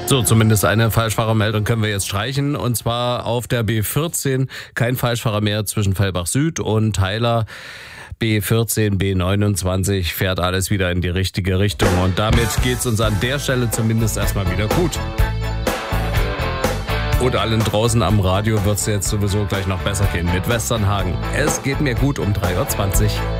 So, zumindest eine Falschfahrermeldung können wir jetzt streichen. Und zwar auf der B14 kein Falschfahrer mehr zwischen Fellbach Süd und Heiler. B14, B29 fährt alles wieder in die richtige Richtung. Und damit geht's uns an der Stelle zumindest erstmal wieder gut. Und allen draußen am Radio wird's jetzt sowieso gleich noch besser gehen mit Westernhagen. Es geht mir gut um 3:20 Uhr.